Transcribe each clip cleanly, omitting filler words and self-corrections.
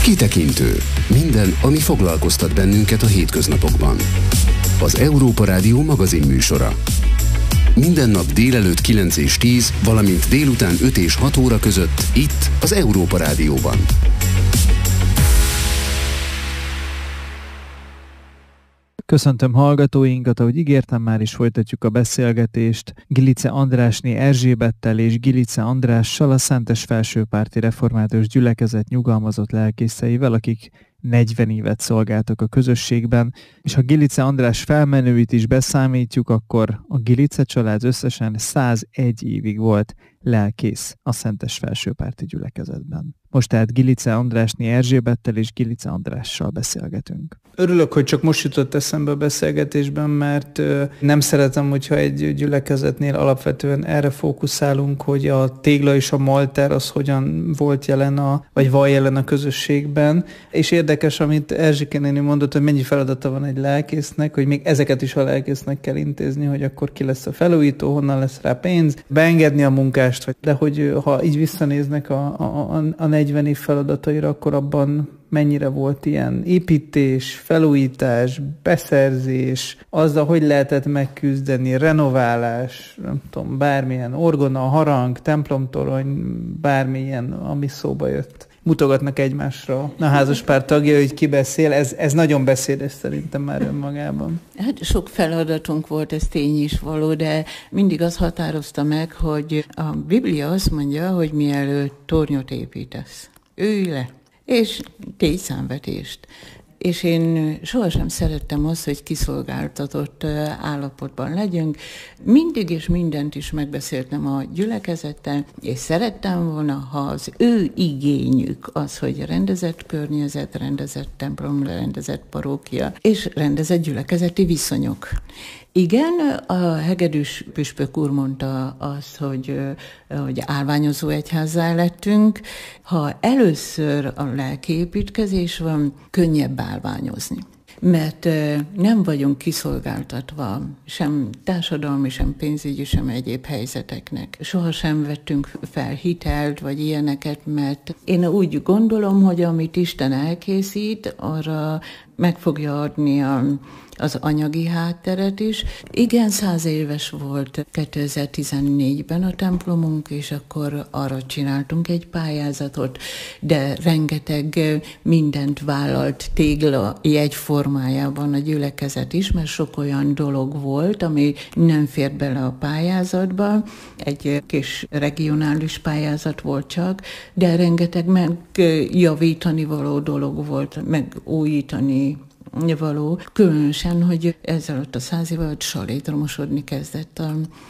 Kitekintő. Minden, ami foglalkoztat bennünket a hétköznapokban. Az Európa Rádió magazinműsora. Minden nap délelőtt 9 és 10, valamint délután 5 és 6 óra között itt az Európa Rádióban. Köszöntöm hallgatóinkat, ahogy ígértem, már is folytatjuk a beszélgetést Gilice Andrásné Erzsébettel és Gilice Andrással, a Szentes Felsőpárti Református Gyülekezet nyugalmazott lelkészeivel, akik 40 évet szolgáltak a közösségben, és ha Gilice András felmenőit is beszámítjuk, akkor a Gilice család összesen 101 évig volt lelkész a Szentes Felsőpárti Gyülekezetben. Most tehát Gilice Andrásné Erzsébettel és Gilice Andrással beszélgetünk. Örülök, hogy csak most jutott eszembe a beszélgetésben, mert nem szeretem, hogyha egy gyülekezetnél alapvetően erre fókuszálunk, hogy a tégla és a malter az hogyan volt jelen vagy van jelen a közösségben. És érdekes, amit Erzsike néni mondott, hogy mennyi feladata van egy lelkésznek, hogy még ezeket is a lelkésznek kell intézni, hogy akkor ki lesz a felújító, honnan lesz rá pénz, beengedni a munkást, de hogy ha így visszanéznek a 40 év feladataira, akkor abban mennyire volt ilyen építés, felújítás, beszerzés, azzal, hogy lehetett megküzdeni, renoválás, nem tudom, bármilyen orgona, harang, templomtorony, bármilyen, ami szóba jött. Mutogatnak egymásra a házaspár tagja, hogy ki beszél, ez nagyon beszédes szerintem már önmagában. Hát sok feladatunk volt, ez tény is való, de mindig az határozta meg, hogy a Biblia azt mondja, hogy mielőtt tornyot építesz, ülj le, és tégy számvetést. És én sohasem szerettem azt, hogy kiszolgáltatott állapotban legyünk. Mindig és mindent is megbeszéltem a gyülekezettel, és szerettem volna, ha az ő igényük az, hogy rendezett környezet, rendezett templom, rendezett parókia, és rendezett gyülekezeti viszonyok. Igen, a hegedűs püspök úr mondta azt, hogy állványozó egyházzá lettünk. Ha először a lelkiépítkezés van, könnyebb állványozni. Mert nem vagyunk kiszolgáltatva sem társadalmi, sem pénzügyi, sem egyéb helyzeteknek. Sohasem vettünk fel hitelt, vagy ilyeneket, mert én úgy gondolom, hogy amit Isten elkészít, arra meg fogja adni az anyagi hátteret is. Igen, 100 éves volt 2014-ben a templomunk, és akkor arra csináltunk egy pályázatot, de rengeteg mindent vállalt tégla jegyformájában a gyülekezet is, mert sok olyan dolog volt, ami nem fért bele a pályázatba. Egy kis regionális pályázat volt csak, de rengeteg megjavítani való dolog volt, megújítani való. Különösen, hogy ezzel alatt a 100 év alatt salétromosodni kezdett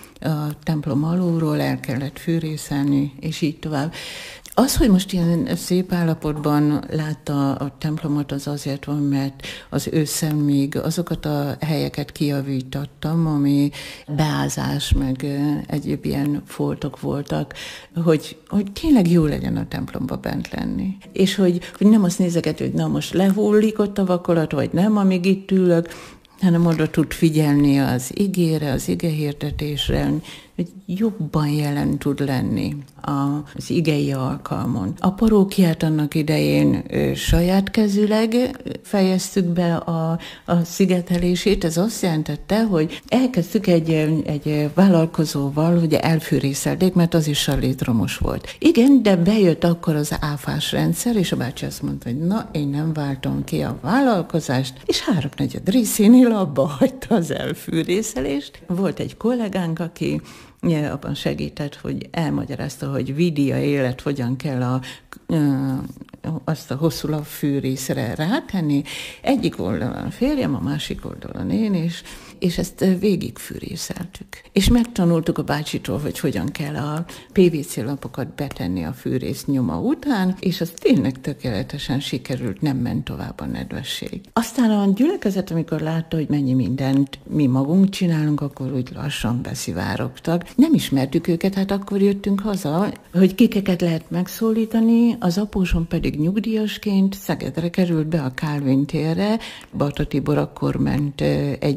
a templom alulról, el kellett fűrészelni, és így tovább. Az, hogy most ilyen szép állapotban látta a templomot, az azért van, mert az ősszel még azokat a helyeket kijavítottam, ami beázás, meg egyéb ilyen foltok voltak, hogy tényleg jó legyen a templomba bent lenni. És hogy nem azt nézeket, hogy na most lehullik ott a vakolat, vagy nem, amíg itt ülök, hanem oda tud figyelni az igére, az igehirdetésre, hogy jobban jelen tud lenni az igei alkalmon. A parókiát annak idején saját kezűleg fejeztük be a szigetelését. Ez azt jelentette, hogy elkezdtük egy vállalkozóval, hogy elfűrészelték, mert az is salétromos volt. Igen, de bejött akkor az áfás rendszer, és a bácsi azt mondta, hogy na, én nem váltom ki a vállalkozást, és 3/4 részénél abba hagyta az elfűrészelést. Volt egy kollégánk, aki abban segített, hogy elmagyarázta, hogy vidia élet hogyan kell azt a hosszú lapfűrészre rátenni. Egyik oldalon a férjem, a másik oldalon én, és ezt végigfűrészeltük. És megtanultuk a bácsitól, hogy hogyan kell a PVC lapokat betenni a fűrész nyoma után, és az tényleg tökéletesen sikerült, nem ment tovább a nedvesség. Aztán a gyülekezet, amikor látta, hogy mennyi mindent mi magunk csinálunk, akkor úgy lassan beszivárogtak. Nem ismertük őket, hát akkor jöttünk haza, hogy kikeket lehet megszólítani, az apósom pedig nyugdíjasként Szegedre került be a Kálvin térre. Barta Tibor akkor ment egy